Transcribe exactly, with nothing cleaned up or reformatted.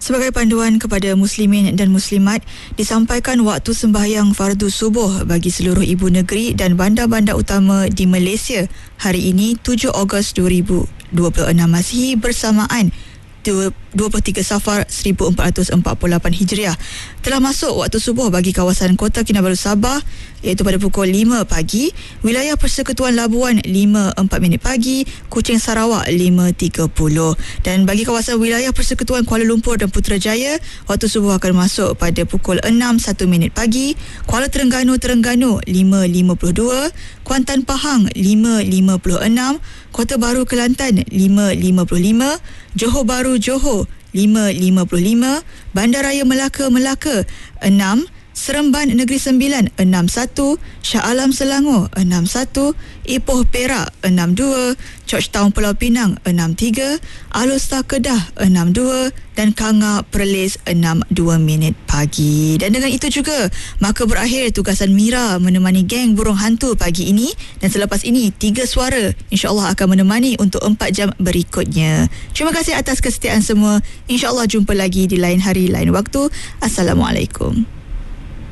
Sebagai panduan kepada muslimin dan muslimat, disampaikan waktu sembahyang fardu subuh bagi seluruh ibu negeri dan bandar-bandar utama di Malaysia hari ini tujuh Ogos dua ribu dua puluh enam Masihi bersamaan dua puluh tiga Safar seribu empat ratus empat puluh lapan Hijriah. Telah masuk waktu subuh bagi kawasan Kota Kinabalu Sabah iaitu pada pukul lima pagi, wilayah Persekutuan Labuan lima empat minit pagi, Kuching Sarawak lima tiga puluh, dan bagi kawasan wilayah Persekutuan Kuala Lumpur dan Putrajaya waktu subuh akan masuk pada pukul enam satu minit pagi, Kuala Terengganu Terengganu lima lima puluh dua, Kuantan Pahang lima lima puluh enam, Kota Baru Kelantan lima lima puluh lima, Johor Bahru Johor lima lima puluh lima, Bandaraya Melaka Melaka enam, Seremban Negeri Sembilan enam satu, Shah Alam Selangor enam satu, Ipoh Perak enam dua, Georgetown Pulau Pinang enam tiga, Alor Kedah enam dua dan Kanga Perlis enam dua minit pagi. Dan dengan itu juga maka berakhir tugasan Mira menemani geng burung hantu pagi ini, dan selepas ini tiga suara insya-Allah akan menemani untuk empat jam berikutnya. Terima kasih atas kesetiaan semua. Insya-Allah jumpa lagi di lain hari lain waktu. Assalamualaikum.